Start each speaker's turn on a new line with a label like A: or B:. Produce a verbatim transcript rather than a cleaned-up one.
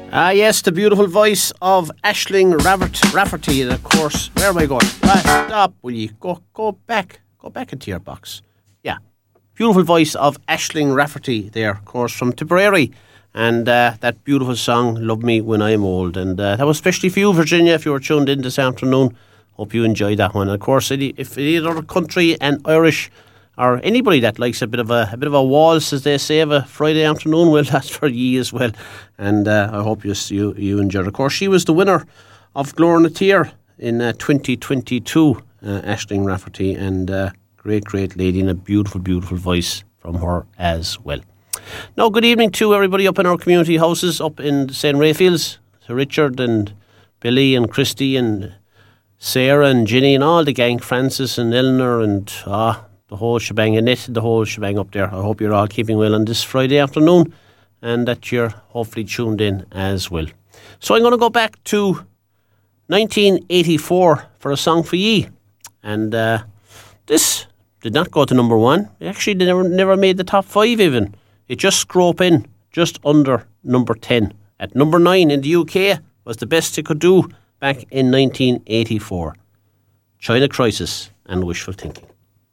A: Ah, yes, the beautiful voice of Aisling Rafferty, Rafferty, and of course, where am I going? Right, stop, will you? Go, go back, go back into your box. Yeah, beautiful voice of Aisling Rafferty there, of course, from Tipperary, and uh, that beautiful song, Love Me When I'm Old, and uh, that was especially for you, Virginia, if you were tuned in this afternoon. Hope you enjoyed that one. And of course, if any other country and Irish or anybody that likes a bit of a, a bit of a waltz, as they say, of a Friday afternoon, well, that's for ye as well. And uh, I hope you, you you enjoyed. Of course, she was the winner of Glór na Tír in uh, twenty twenty-two, uh, Aisling Rafferty, and uh, great, great lady, and a beautiful, beautiful voice from her as well. Now, good evening to everybody up in our community houses up in Saint Rayfields, to Richard and Billy and Christy and Sarah and Ginny and all the gang, Francis and Eleanor and ah. the whole shebang, Annette, the whole shebang up there. I hope you're all keeping well on this Friday afternoon and that you're hopefully tuned in as well. So I'm going to go back to nineteen eighty-four for a song for ye. And uh, this did not go to number one. It actually never, never made the top five even. It just scroped in just under number ten. At number nine in the U K was the best it could do back in nineteen eighty-four. China Crisis and Wishful Thinking.